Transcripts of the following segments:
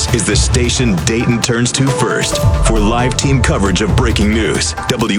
is the station Dayton turns to first for live team coverage of breaking news.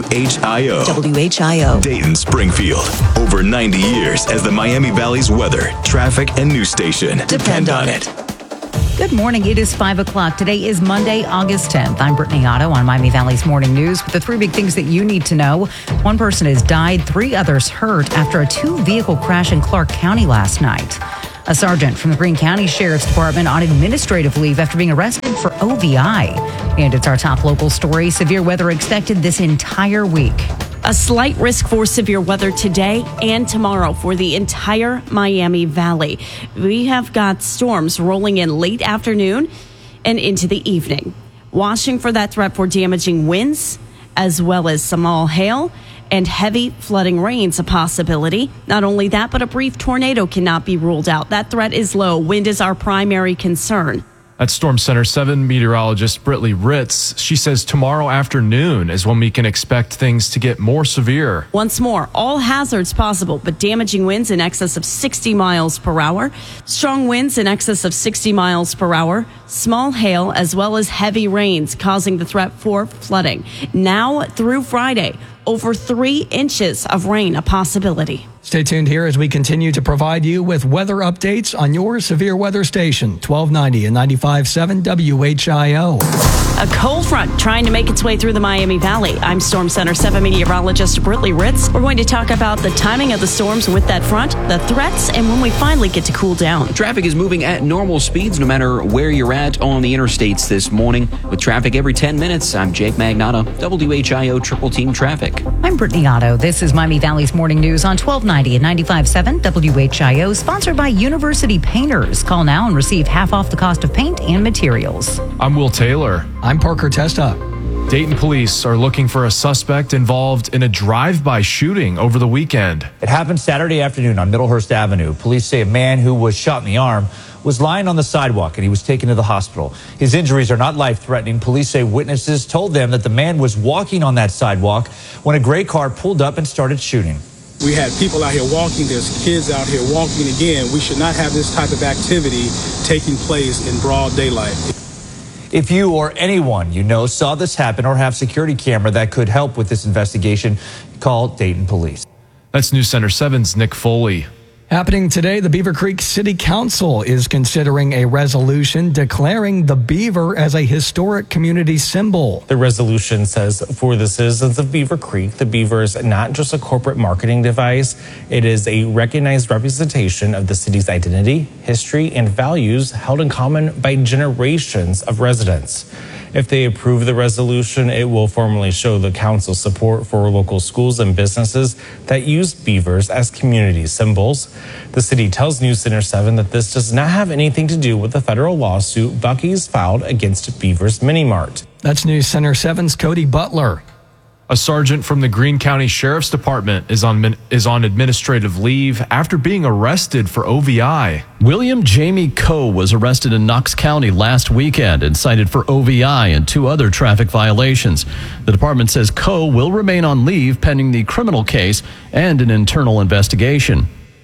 WHIO. WHIO. Dayton, Springfield. Over 90 years as the Miami Valley's weather, traffic, and news station. Depend on it. Good morning. It is 5 o'clock. Today is Monday, August 10th. I'm Brittany Otto on Miami Valley's Morning News with the three big things that you need to know. One person has died, 3 others hurt after a 2-vehicle crash in Clark County last night. A sergeant from the Greene County Sheriff's Department on administrative leave after being arrested for OVI. And it's our top local story. Severe weather expected this entire week. A slight risk for severe weather today and tomorrow for the entire Miami Valley. We have got storms rolling in late afternoon and into the evening. Watching for that threat for damaging winds, as well as small hail and heavy flooding rains a possibility. Not only that, but a brief tornado cannot be ruled out. That threat is low. Wind is our primary concern. That's Storm Center 7 meteorologist Britley Ritz. She says tomorrow afternoon is when we can expect things to get more severe. Once more, all hazards possible, but damaging winds in excess of 60 miles per hour, strong winds in excess of 60 miles per hour, small hail, as well as heavy rains causing the threat for flooding. Now through Friday, over 3 inches of rain a possibility. Stay tuned here as we continue to provide you with weather updates on your severe weather station, 1290 and 95.7 WHIO. A cold front trying to make its way through the Miami Valley. I'm Storm Center 7 meteorologist Britley Ritz. We're going to talk about the timing of the storms with that front, the threats, and when we finally get to cool down. Traffic is moving at normal speeds no matter where you're at on the interstates this morning. With traffic every 10 minutes, I'm Jake Magnotta, WHIO Triple Team Traffic. I'm Brittany Otto. This is Miami Valley's Morning News on 1290 and 95.7 WHIO, sponsored by University Painters. Call now and receive half off the cost of paint and materials. I'm Will Taylor. I'm Parker Testa. Dayton police are looking for a suspect involved in a drive-by shooting over the weekend. It happened Saturday afternoon on Middlehurst Avenue. Police say a man who was shot in the arm was lying on the sidewalk and he was taken to the hospital. His injuries are not life-threatening. Police say witnesses told them that the man was walking on that sidewalk when a gray car pulled up and started shooting. We had people out here walking. There's kids out here walking. Again, we should not have this type of activity taking place in broad daylight. If you or anyone you know saw this happen or have security camera that could help with this investigation, call Dayton Police. That's News Center 7's Nick Foley. Happening today, the Beaver Creek City Council is considering a resolution declaring the beaver as a historic community symbol. The resolution says for the citizens of Beaver Creek, the beaver is not just a corporate marketing device. It is a recognized representation of the city's identity, history, and values held in common by generations of residents. If they approve the resolution, it will formally show the council's support for local schools and businesses that use beavers as community symbols. The city tells News Center 7 that this does not have anything to do with the federal lawsuit Buc-ee's filed against Beavers Mini Mart. That's News Center 7's Cody Butler. A sergeant from the Greene County Sheriff's Department is on administrative leave after being arrested for OVI. William Jamie Coe was arrested in Knox County last weekend and cited for OVI and 2 other traffic violations. The department says Coe will remain on leave pending the criminal case and an internal investigation.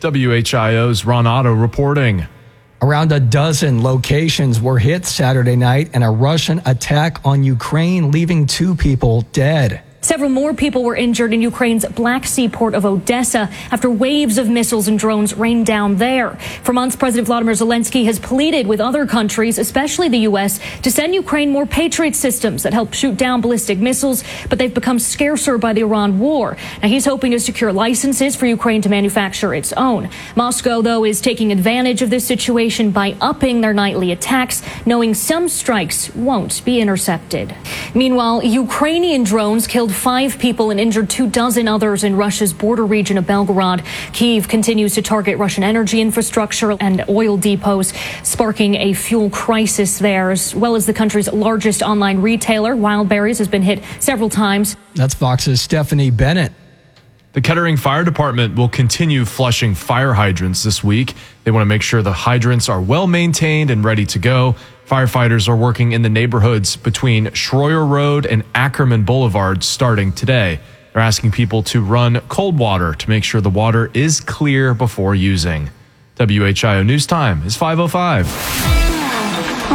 WHIO's Ron Otto reporting. Around a dozen locations were hit Saturday night in a Russian attack on Ukraine, leaving 2 people dead. Several more people were injured in Ukraine's Black Sea port of Odessa after waves of missiles and drones rained down there. For months, President Vladimir Zelensky has pleaded with other countries, especially the U.S., to send Ukraine more Patriot systems that help shoot down ballistic missiles, but they've become scarcer by the Iran war. Now, he's hoping to secure licenses for Ukraine to manufacture its own. Moscow, though, is taking advantage of this situation by upping their nightly attacks, knowing some strikes won't be intercepted. Meanwhile, Ukrainian drones killed 5 people and injured 24 others in Russia's border region of Belgorod. Kyiv continues to target Russian energy infrastructure and oil depots, sparking a fuel crisis there, as well as the country's largest online retailer, Wildberries, has been hit several times. That's Fox's Stephanie Bennett. The Kettering Fire Department will continue flushing fire hydrants this week. They want to make sure the hydrants are well maintained and ready to go. Firefighters are working in the neighborhoods between Schroyer Road and Ackerman Boulevard starting today. They're asking people to run cold water to make sure the water is clear before using. WHIO News Time is 5:05.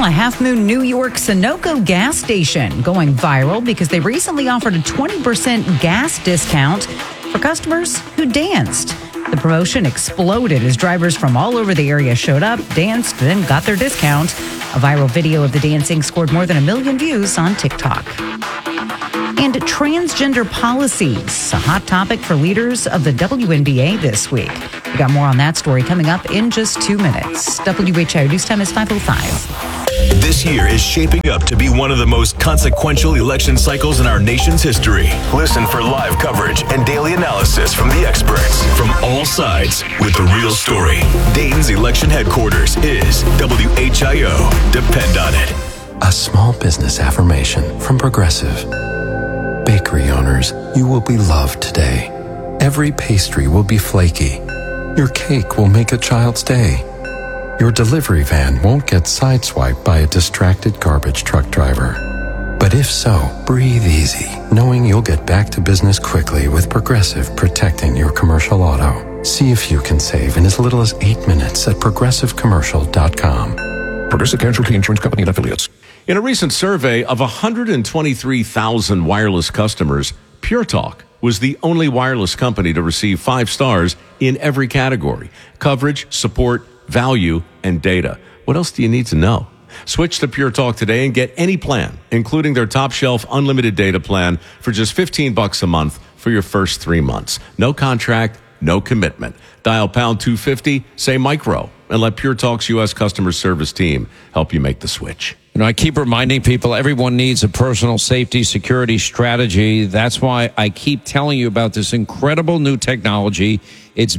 Well, a Half Moon New York Sunoco gas station going viral because they recently offered a 20% gas discount for customers who danced. The promotion exploded as drivers from all over the area showed up, danced, then got their discount. A viral video of the dancing scored more than 1 million views on TikTok. And transgender policies, a hot topic for leaders of the WNBA this week. We got more on that story coming up in just 2 minutes. WHIO News Time is 5:05. This year is shaping up to be one of the most consequential election cycles in our nation's history. Listen for live coverage and daily analysis from the experts from all sides with the real story. Dayton's election headquarters is WHIO. Depend on it. A small business affirmation from Progressive. Bakery owners, you will be loved today. Every pastry will be flaky. Your cake will make a child's day. Your delivery van won't get sideswiped by a distracted garbage truck driver. But if so, breathe easy, knowing you'll get back to business quickly with Progressive protecting your commercial auto. See if you can save in as little as 8 minutes at progressivecommercial.com. Progressive Casualty Insurance Company and Affiliates. In a recent survey of 123,000 wireless customers, Pure Talk was the only wireless company to receive 5 stars in every category: coverage, support, value, and data. What else do you need to know? Switch to Pure Talk today and get any plan, including their top shelf unlimited data plan for just $15 a month for your first 3 months. No contract, no commitment. Dial pound 250, say micro, and let Pure Talk's U.S. customer service team help you make the switch. You know, I keep reminding people everyone needs a personal safety security strategy. That's why I keep telling you about this incredible new technology. It's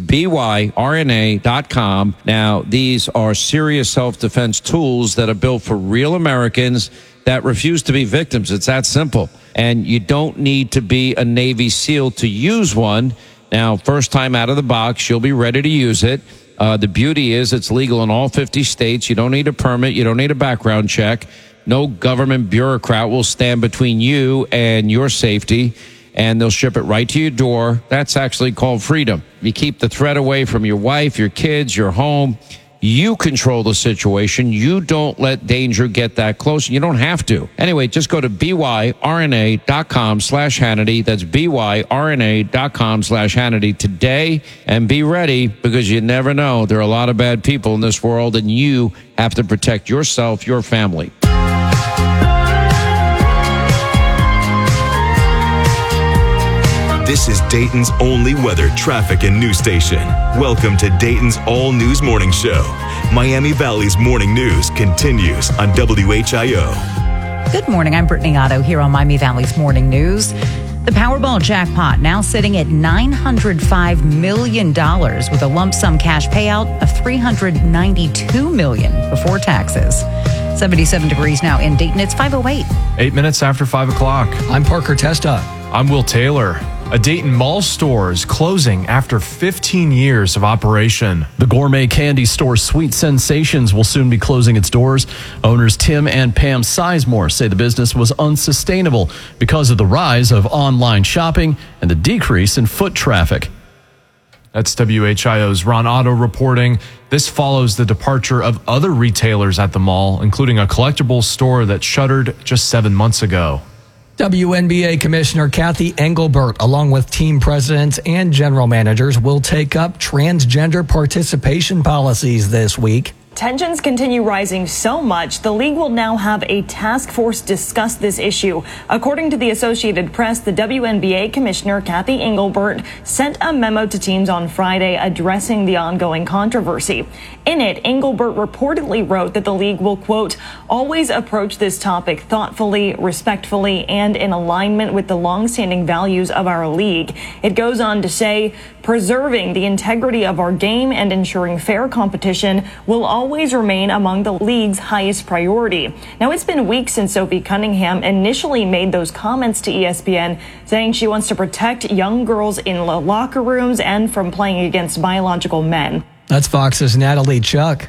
BYRNA.com. Now, these are serious self-defense tools that are built for real Americans that refuse to be victims. It's that simple. And you don't need to be a Navy SEAL to use one. Now, first time out of the box, you'll be ready to use it. The beauty is it's legal in all 50 states. You don't need a permit. You don't need a background check. No government bureaucrat will stand between you and your safety, and they'll ship it right to your door. That's actually called freedom. You keep the threat away from your wife, your kids, your home. You control the situation. You don't let danger get that close. You don't have to. Anyway, just go to BYRNA.com/Hannity. That's BYRNA.com/Hannity today, and be ready, because you never know. There are a lot of bad people in this world, and you have to protect yourself, your family. This is Dayton's only weather, traffic, and news station. Welcome to Dayton's All News Morning Show. Miami Valley's morning news continues on WHIO. Good morning. I'm Brittany Otto here on Miami Valley's morning news. The Powerball jackpot now sitting at $905 million with a lump sum cash payout of $392 million before taxes. 77 degrees now in Dayton. It's 5:08. 8 minutes after 5 o'clock. I'm Parker Testa. I'm Will Taylor. A Dayton mall store is closing after 15 years of operation. The gourmet candy store Sweet Sensations will soon be closing its doors. Owners Tim and Pam Sizemore say the business was unsustainable because of the rise of online shopping and the decrease in foot traffic. That's WHIO's Ron Otto reporting. This follows the departure of other retailers at the mall, including a collectibles store that shuttered just 7 months ago. WNBA Commissioner Kathy Engelbert, along with team presidents and general managers, will take up transgender participation policies this week. Tensions continue rising so much, the league will now have a task force discuss this issue. According to the Associated Press, the WNBA Commissioner Kathy Engelbert sent a memo to teams on Friday addressing the ongoing controversy. In it, Engelbert reportedly wrote that the league will, quote, always approach this topic thoughtfully, respectfully, and in alignment with the longstanding values of our league. It goes on to say, preserving the integrity of our game and ensuring fair competition will always remain among the league's highest priority. Now, it's been weeks since Sophie Cunningham initially made those comments to ESPN, saying she wants to protect young girls in the locker rooms and from playing against biological men. That's Fox's Natalie Chuck.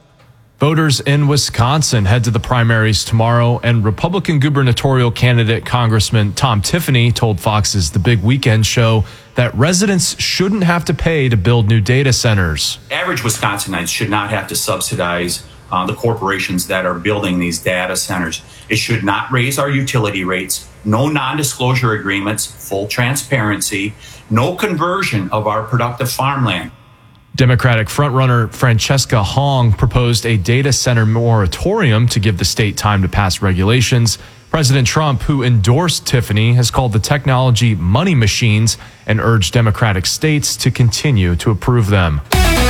Voters in Wisconsin head to the primaries tomorrow, and Republican gubernatorial candidate Congressman Tom Tiffany told Fox's The Big Weekend Show that residents shouldn't have to pay to build new data centers. Average Wisconsinites should not have to subsidize the corporations that are building these data centers. It should not raise our utility rates, no non-disclosure agreements, full transparency, no conversion of our productive farmland. Democratic frontrunner Francesca Hong proposed a data center moratorium to give the state time to pass regulations. President Trump, who endorsed Tiffany, has called the technology money machines and urged Democratic states to continue to approve them.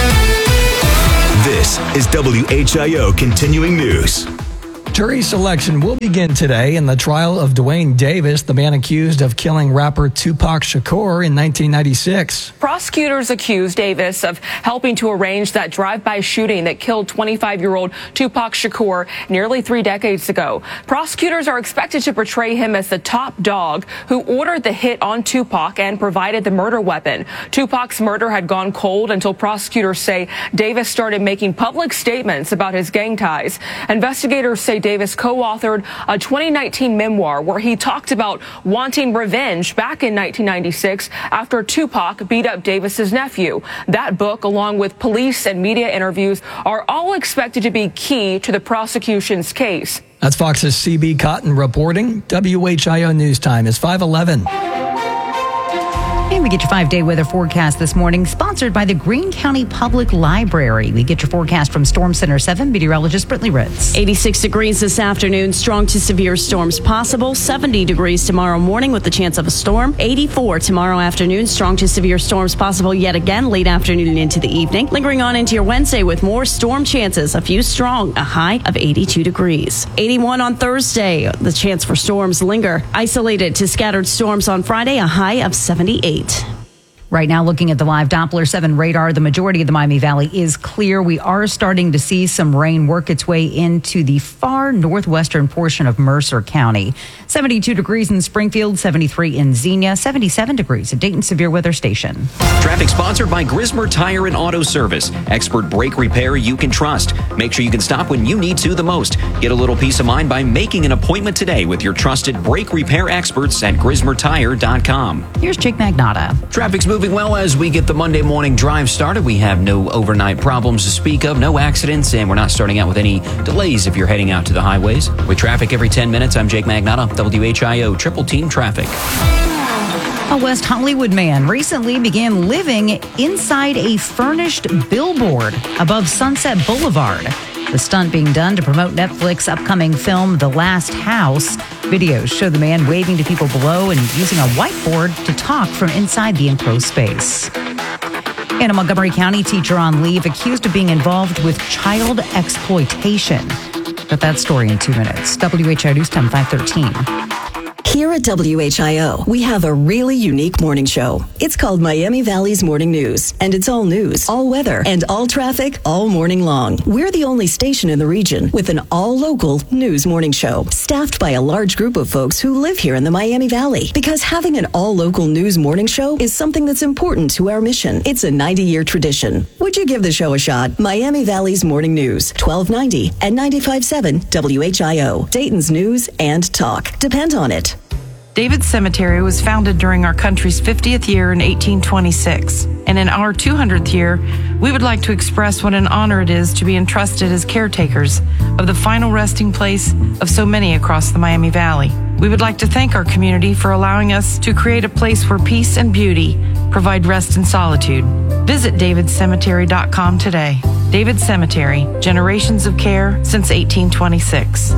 This is WHIO Continuing News. Jury selection will begin today in the trial of Duane Davis, the man accused of killing rapper Tupac Shakur in 1996. Prosecutors accused Davis of helping to arrange that drive-by shooting that killed 25-year-old Tupac Shakur nearly 3 decades ago. Prosecutors are expected to portray him as the top dog who ordered the hit on Tupac and provided the murder weapon. Tupac's murder had gone cold until prosecutors say Davis started making public statements about his gang ties. Investigators say Davis co-authored a 2019 memoir where he talked about wanting revenge back in 1996 after Tupac beat up Davis's nephew. That book, along with police and media interviews, are all expected to be key to the prosecution's case. That's Fox's CB Cotton reporting. WHIO News Time is 5:11. And we get your 5-day weather forecast this morning, sponsored by the Greene County Public Library. We get your forecast from Storm Center 7 meteorologist Brittany Ritz. 86 degrees this afternoon, strong to severe storms possible. 70 degrees tomorrow morning with the chance of a storm. 84 tomorrow afternoon, strong to severe storms possible yet again late afternoon into the evening. Lingering on into your Wednesday with more storm chances, a few strong, a high of 82 degrees. 81 on Thursday, the chance for storms linger. Isolated to scattered storms on Friday, a high of 78. Right now, looking at the live Doppler 7 radar, the majority of the Miami Valley is clear. We are starting to see some rain work its way into the far northwestern portion of Mercer County. 72 degrees in Springfield, 73 in Xenia, 77 degrees at Dayton Severe Weather Station. Traffic sponsored by Grismer Tire and Auto Service. Expert brake repair you can trust. Make sure you can stop when you need to the most. Get a little peace of mind by making an appointment today with your trusted brake repair experts at GrismerTire.com. Here's Jake Magnotta. Traffic's moving well as we get the Monday morning drive started. We have no overnight problems to speak of, no accidents, and we're not starting out with any delays if you're heading out to the highways. With traffic every 10 minutes, I'm Jake Magnotta, WHIO Triple Team Traffic. A West Hollywood man recently began living inside a furnished billboard above Sunset Boulevard. The stunt being done to promote Netflix's upcoming film, The Last House. Videos show the man waving to people below and using a whiteboard to talk from inside the enclosed space. And a Montgomery County teacher on leave accused of being involved with child exploitation. Got that story in 2 minutes. WHIO News Time 5:13. Here at WHIO, we have a really unique morning show. It's called Miami Valley's Morning News, and it's all news, all weather, and all traffic all morning long. We're the only station in the region with an all-local news morning show, staffed by a large group of folks who live here in the Miami Valley. Because having an all-local news morning show is something that's important to our mission. It's a 90-year tradition. Would you give the show a shot? Miami Valley's Morning News, 1290 and 95.7 WHIO. Dayton's news and talk. Depend on it. David Cemetery was founded during our country's 50th year in 1826. And in our 200th year, we would like to express what an honor it is to be entrusted as caretakers of the final resting place of so many across the Miami Valley. We would like to thank our community for allowing us to create a place where peace and beauty provide rest and solitude. Visit davidcemetery.com today. David Cemetery, generations of care since 1826.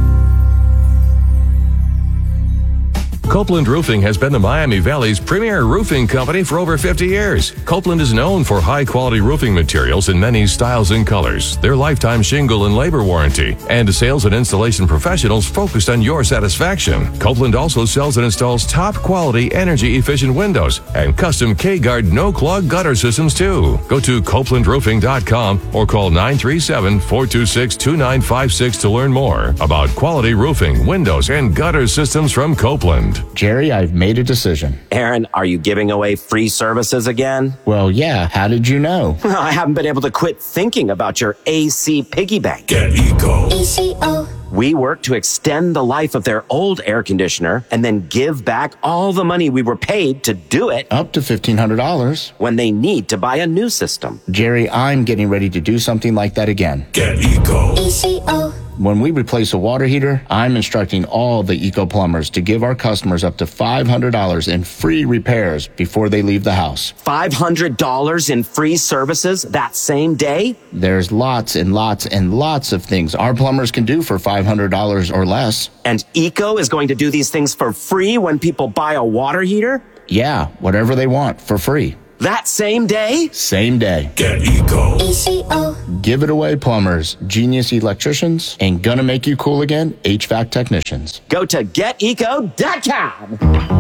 Copeland Roofing has been the Miami Valley's premier roofing company for over 50 years. Copeland is known for high-quality roofing materials in many styles and colors, their lifetime shingle and labor warranty, and sales and installation professionals focused on your satisfaction. Copeland also sells and installs top-quality, energy-efficient windows and custom K-Guard no-clog gutter systems, too. Go to CopelandRoofing.com or call 937-426-2956 to learn more about quality roofing, windows, and gutter systems from Copeland. Jerry, I've made a decision. Aaron, are you giving away free services again? Well, yeah. How did you know? I haven't been able to quit thinking about your AC piggy bank. Get Eco. ECO. We work to extend the life of their old air conditioner and then give back all the money we were paid to do it. Up to $1,500. When they need to buy a new system. Jerry, I'm getting ready to do something like that again. Get Eco. ECO. When we replace a water heater, I'm instructing all the Eco plumbers to give our customers up to $500 in free repairs before they leave the house. $500 in free services that same day? There's lots and lots and lots of things our plumbers can do for $500 or less. And Eco is going to do these things for free when people buy a water heater? Yeah, whatever they want for free. That same day? Same day. Get Eco. ECO. Give it away, plumbers, genius electricians, and gonna make you cool again, HVAC technicians. Go to geteco.com.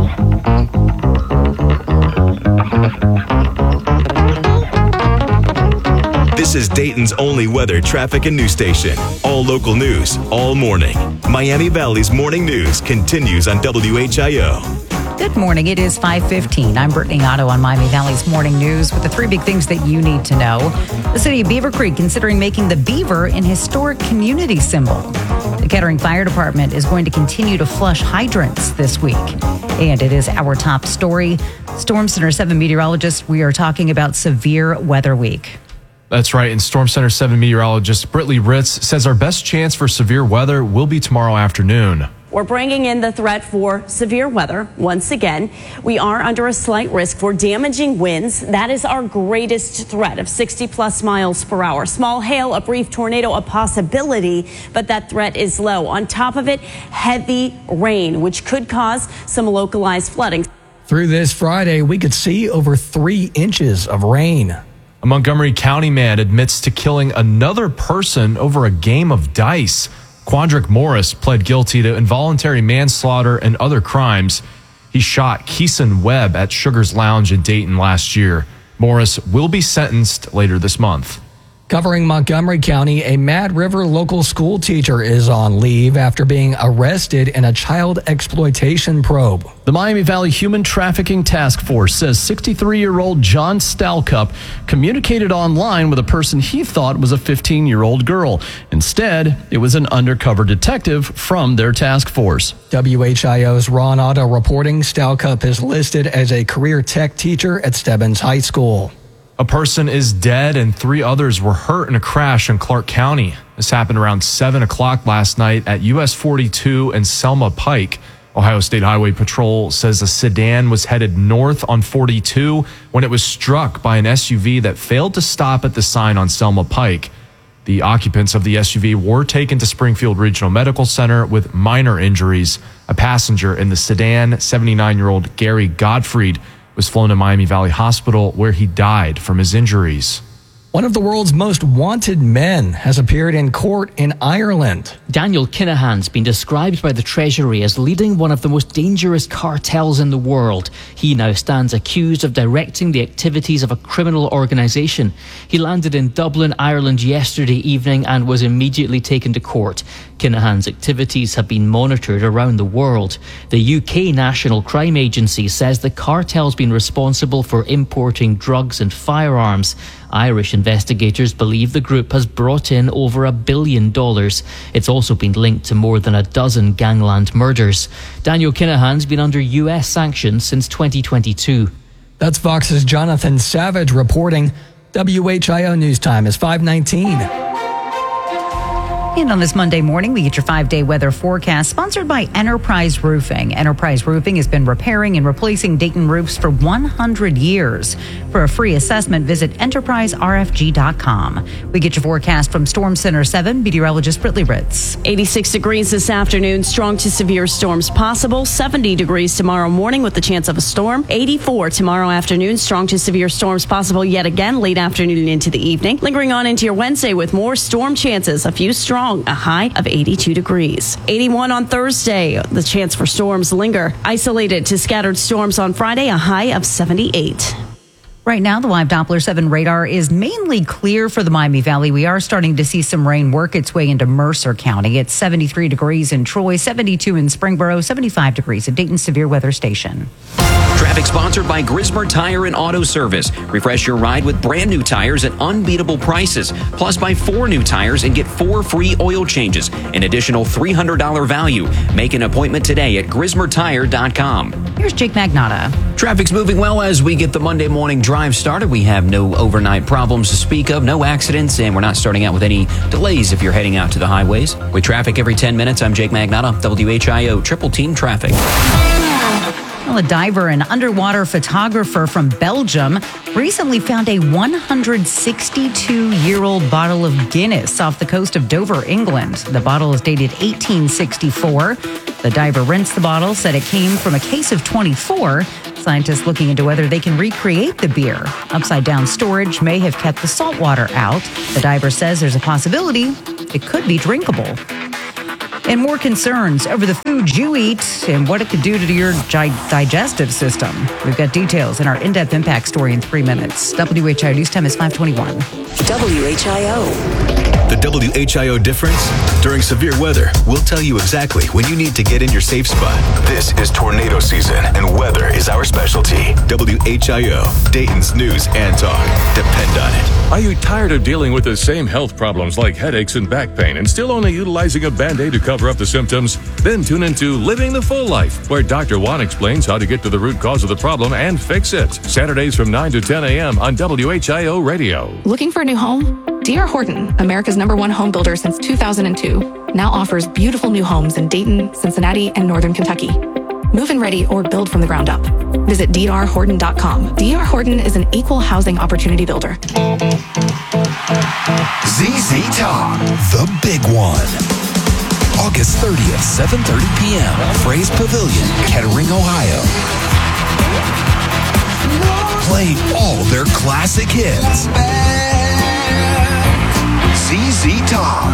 This is Dayton's only weather, traffic, and news station. All local news, all morning. Miami Valley's morning news continues on WHIO. Good morning. It is 5:15. I'm Brittany Otto on Miami Valley's Morning News with the three big things that you need to know. The city of Beaver Creek considering making the beaver an historic community symbol. The Kettering Fire Department is going to continue to flush hydrants this week. And it is our top story. Storm Center 7 meteorologist, we are talking about severe weather week. That's right. And Storm Center 7 meteorologist Britley Ritz says our best chance for severe weather will be tomorrow afternoon. We're bringing in the threat for severe weather once again. We are under a slight risk for damaging winds. That is our greatest threat of 60 plus miles per hour. Small hail, a brief tornado, a possibility, but that threat is low. On top of it, heavy rain, which could cause some localized flooding. Through this Friday, we could see over 3 inches of rain. A Montgomery County man admits to killing another person over a game of dice. Quandrick Morris pled guilty to involuntary manslaughter and other crimes. He shot Keeson Webb at Sugar's Lounge in Dayton last year. Morris will be sentenced later this month. Covering Montgomery County, a Mad River local school teacher is on leave after being arrested in a child exploitation probe. The Miami Valley Human Trafficking Task Force says 63-year-old John Stalcup communicated online with a person he thought was a 15-year-old girl. Instead, it was an undercover detective from their task force. WHIO's Ron Otto reporting Stalcup is listed as a career tech teacher at Stebbins High School. A person is dead and 3 others were hurt in a crash in Clark County. This happened around 7 o'clock last night at US 42 and Selma Pike. Ohio State Highway Patrol says a sedan was headed north on 42 when it was struck by an SUV that failed to stop at the sign on Selma Pike. The occupants of the SUV were taken to Springfield Regional Medical Center with minor injuries. A passenger in the sedan, 79-year-old Gary Gottfried, was flown to Miami Valley Hospital where he died from his injuries. One of the world's most wanted men has appeared in court in Ireland. Daniel Kinahan's been described by the Treasury as leading one of the most dangerous cartels in the world. He now stands accused of directing the activities of a criminal organisation. He landed in Dublin, Ireland yesterday evening and was immediately taken to court. Kinahan's activities have been monitored around the world. The UK National Crime Agency says the cartel's been responsible for importing drugs and firearms. Irish investigators believe the group has brought in over $1 billion. It's also been linked to more than a dozen gangland murders. Daniel Kinahan's been under US sanctions since 2022. That's Fox's Jonathan Savage reporting. WHIO News Time is 5:19. And on this Monday morning, we get your 5-day weather forecast sponsored by Enterprise Roofing. Enterprise Roofing has been repairing and replacing Dayton roofs for 100 years. For a free assessment, visit enterpriserfg.com. We get your forecast from Storm Center 7 meteorologist Britley Ritz. 86 degrees this afternoon, strong to severe storms possible. 70 degrees tomorrow morning with the chance of a storm. 84 tomorrow afternoon, strong to severe storms possible yet again late afternoon into the evening. Lingering on into your Wednesday with more storm chances, a few strong. A high of 82 degrees. 81 on Thursday. The chance for storms linger. Isolated to scattered storms on Friday. A high of 78. Right now, the live Doppler 7 radar is mainly clear for the Miami Valley. We are starting to see some rain work its way into Mercer County. It's 73 degrees in Troy, 72 in Springboro, 75 degrees at Dayton Severe Weather Station. Traffic sponsored by Grismer Tire and Auto Service. Refresh your ride with brand new tires at unbeatable prices. Plus, buy 4 new tires and get 4 free oil changes. An additional $300 value. Make an appointment today at GrismerTire.com. Here's Jake Magnotta. Traffic's moving well as we get the Monday morning drive started. We have no overnight problems to speak of, no accidents, and we're not starting out with any delays if you're heading out to the highways. With traffic every 10 minutes, I'm Jake Magnotta, WHIO Triple Team Traffic. Well, a diver and underwater photographer from Belgium recently found a 162-year-old bottle of Guinness off the coast of Dover, England. The bottle is dated 1864. The diver rinsed the bottle, said it came from a case of 24. Scientists looking into whether they can recreate the beer. Upside-down storage may have kept the salt water out. The diver says there's a possibility it could be drinkable. And more concerns over the food you eat and what it could do to your digestive system. We've got details in our in-depth impact story in 3 minutes. WHIO News Time is 5:21. WHIO. The WHIO difference? During severe weather, we'll tell you exactly when you need to get in your safe spot. This is tornado season, and weather is our specialty. WHIO, Dayton's news and talk. Depend on it. Are you tired of dealing with the same health problems like headaches and back pain and still only utilizing a Band-Aid to cover up the symptoms? Then tune into Living the Full Life, where Dr. Juan explains how to get to the root cause of the problem and fix it. Saturdays from 9 to 10 a.m. on WHIO Radio. Looking for a new home? D.R. Horton, America's #1 home builder since 2002, now offers beautiful new homes in Dayton, Cincinnati, and Northern Kentucky. Move-in ready or build from the ground up. Visit drhorton.com. D.R. Horton is an equal housing opportunity builder. ZZ Top, the big one. August 30th, 7:30 p.m. Fraze Pavilion, Kettering, Ohio. Play all their classic hits. ZZ Top.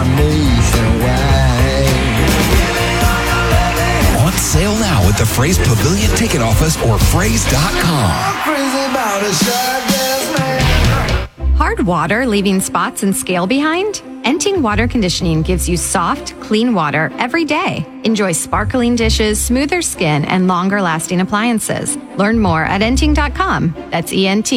On sale now at the Fraze Pavilion Ticket Office or Fraze.com. Hard water leaving spots and scale behind? Enting Water Conditioning gives you soft, clean water every day. Enjoy sparkling dishes, smoother skin, and longer-lasting appliances. Learn more at enting.com. That's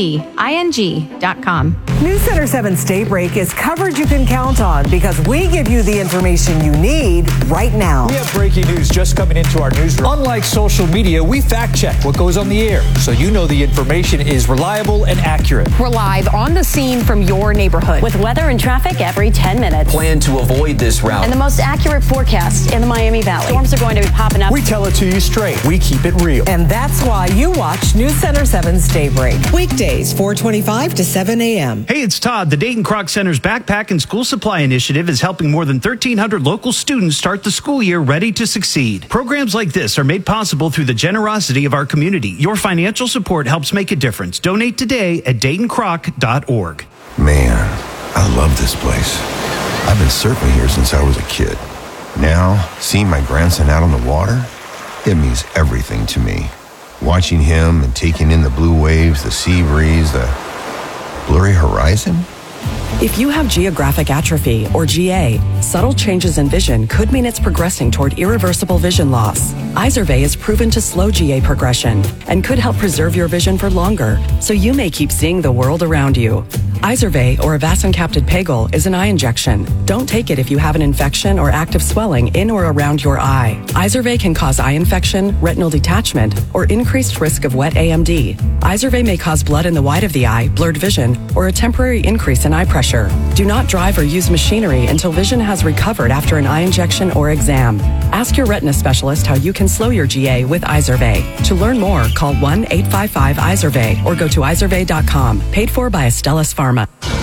ENTING.com. News Center 7's Daybreak is coverage you can count on because we give you the information you need right now. We have breaking news just coming into our newsroom. Unlike social media, we fact-check what goes on the air so you know the information is reliable and accurate. We're live on the scene from your neighborhood with weather and traffic every 10 minutes. Plan to avoid this route. And the most accurate forecast in the Miami Valley. Storms are going to be popping up. We tell it to you straight. We keep it real. And that's why you watch News Center 7's Daybreak. Weekdays, 4:25 to 7 a.m. Hey, it's Todd. The Dayton Kroc Center's Backpack and School Supply Initiative is helping more than 1,300 local students start the school year ready to succeed. Programs like this are made possible through the generosity of our community. Your financial support helps make a difference. Donate today at DaytonKroc.org. Man, I love this place. I've been surfing here since I was a kid. Now, seeing my grandson out on the water, it means everything to me. Watching him and taking in the blue waves, the sea breeze, the blurry horizon. If you have geographic atrophy, or GA, subtle changes in vision could mean it's progressing toward irreversible vision loss. Izervay is proven to slow GA progression and could help preserve your vision for longer, so you may keep seeing the world around you. Izervay, or avacincaptad pegol, is an eye injection. Don't take it if you have an infection or active swelling in or around your eye. Izervay can cause eye infection, retinal detachment, or increased risk of wet AMD. Izervay may cause blood in the white of the eye, blurred vision, or a temporary increase in eye pressure. Do not drive or use machinery until vision has recovered after an eye injection or exam. Ask your retina specialist how you can slow your GA with Izervay. To learn more, call 1-855-IZERVAY or go to izervay.com. Paid for by Astellas Pharma.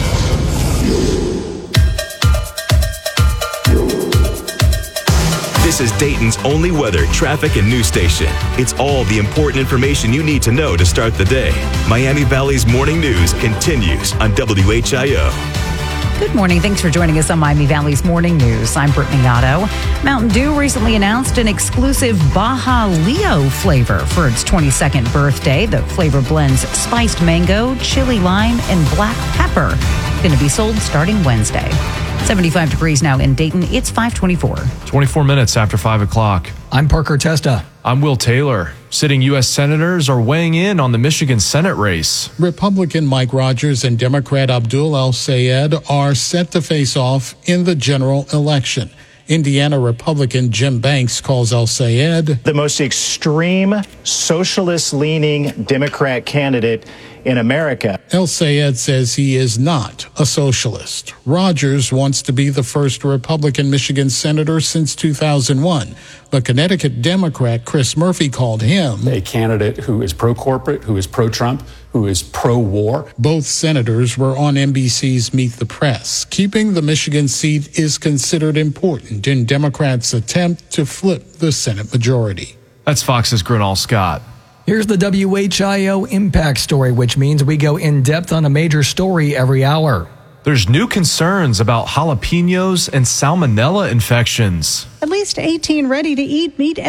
This is Dayton's only weather, traffic, and news station. It's all the important information you need to know to start the day. Miami Valley's morning news continues on WHIO. Good morning. Thanks for joining us on Miami Valley's Morning News. I'm Brittany Otto. Mountain Dew recently announced an exclusive Baja Leo flavor for its 22nd birthday. The flavor blends spiced mango, chili lime, and black pepper. It's going to be sold starting Wednesday. 75 degrees now in Dayton. It's 5:24. 24 minutes after 5 o'clock. I'm Parker Testa. I'm Will Taylor. Sitting U.S. senators are weighing in on the Michigan Senate race. Republican Mike Rogers and Democrat Abdul El-Sayed are set to face off in the general election. Indiana Republican Jim Banks calls El-Sayed the most extreme, socialist-leaning Democrat candidate in America. El-Sayed says he is not a socialist. Rogers wants to be the first Republican Michigan senator since 2001, but Connecticut Democrat Chris Murphy called him a candidate who is pro-corporate, who is pro-Trump, who is pro-war. Both senators were on NBC's Meet the Press. Keeping the Michigan seat is considered important in Democrats' attempt to flip the Senate majority. That's Fox's Grinall Scott. Here's the WHIO Impact Story, which means we go in depth on a major story every hour. There's new concerns about jalapenos and salmonella infections. At least 18 ready-to-eat meat